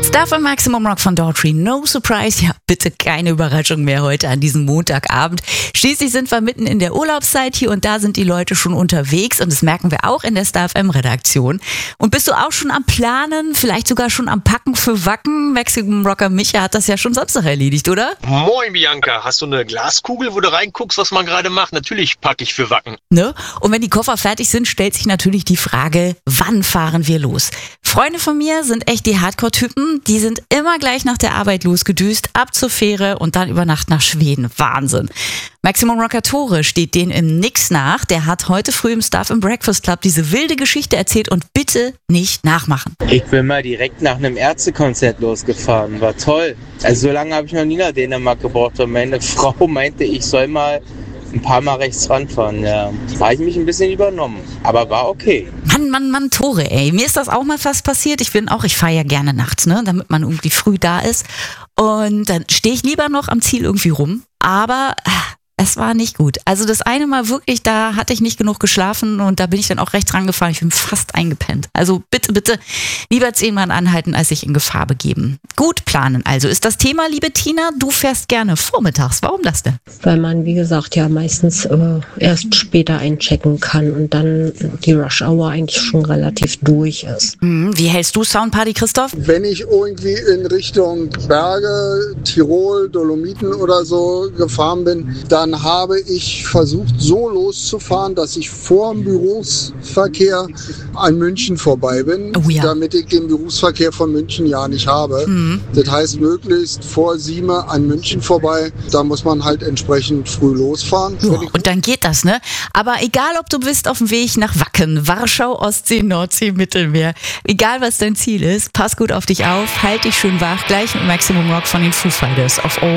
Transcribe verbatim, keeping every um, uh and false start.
Stuff im Maximum Rock von Daughtry. No surprise. Ja, bitte keine Überraschung mehr heute an diesem Montagabend. Schließlich sind wir mitten in der Urlaubszeit. Hier und da sind die Leute schon unterwegs und das merken wir auch in der Stuff M Redaktion. Und bist du auch schon am Planen, vielleicht sogar schon am Packen für Wacken? Maximum Rocker Micha hat das ja schon Samstag erledigt, oder? Moin Bianca, hast du eine Glaskugel, wo du reinguckst, was man gerade macht? Natürlich packe ich für Wacken. Ne? Und wenn die Koffer fertig sind, stellt sich natürlich die Frage, wann fahren wir los? Freunde von mir sind echt die Hardcore-Typen. Die sind immer gleich nach der Arbeit losgedüst, ab zur Fähre und dann über Nacht nach Schweden. Wahnsinn. Maximum Rocker Tore steht denen im Nix nach. Der hat heute früh im Stuff im Breakfast Club diese wilde Geschichte erzählt und bitte nicht nachmachen. Ich bin mal direkt nach einem Ärztekonzert losgefahren. War toll. Also so lange habe ich noch nie nach Dänemark gebraucht und meine Frau meinte, ich soll mal ein paar Mal rechts ranfahren. Ja. Da habe ich mich ein bisschen übernommen, aber war okay. Mann, Mann, Mann, Tore, ey. Mir ist das auch mal fast passiert. Ich bin auch, ich fahre ja gerne nachts, ne, damit man irgendwie früh da ist. Und dann stehe ich lieber noch am Ziel irgendwie rum. Aber es war nicht gut. Also das eine Mal wirklich, da hatte ich nicht genug geschlafen und da bin ich dann auch rechts rangefahren. Ich bin fast eingepennt. Also bitte, bitte lieber zehnmal anhalten, als sich in Gefahr begeben. Gut planen also ist das Thema, liebe Tina. Du fährst gerne vormittags. Warum das denn? Weil man, wie gesagt, ja meistens äh, erst später einchecken kann und dann die Rush Hour eigentlich schon relativ durch ist. Hm, wie hältst du Soundparty, Christoph? Wenn ich irgendwie in Richtung Berge, Tirol, Dolomiten oder so gefahren bin, dann habe ich versucht, so loszufahren, dass ich vor dem Berufsverkehr an München vorbei bin, oh ja. damit ich den Berufsverkehr von München ja nicht habe. Mhm. Das heißt, möglichst vor sieben an München vorbei. Da muss man halt entsprechend früh losfahren. Ja, und dann geht das, ne? Aber egal, ob du bist auf dem Weg nach Wacken, Warschau, Ostsee, Nordsee, Mittelmeer, egal was dein Ziel ist, pass gut auf dich auf, halt dich schön wach, gleich mit Maximum Rock von den Foo Fighters auf O